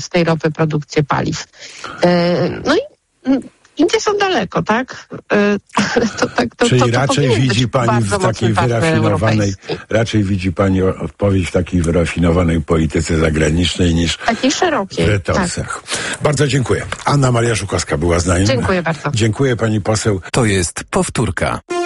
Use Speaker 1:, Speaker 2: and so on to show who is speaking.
Speaker 1: z tej ropy produkcję paliw. No i Indie są daleko, tak?
Speaker 2: Czyli raczej widzi pani w takiej wyrafinowanej, raczej widzi pani odpowiedź w takiej wyrafinowanej polityce zagranicznej niż
Speaker 1: takiej szerokiej.
Speaker 2: W retosach. Tak. Bardzo dziękuję. Anna Maria Żukowska była z nami.
Speaker 1: Dziękuję bardzo.
Speaker 2: Dziękuję pani poseł.
Speaker 3: To jest powtórka.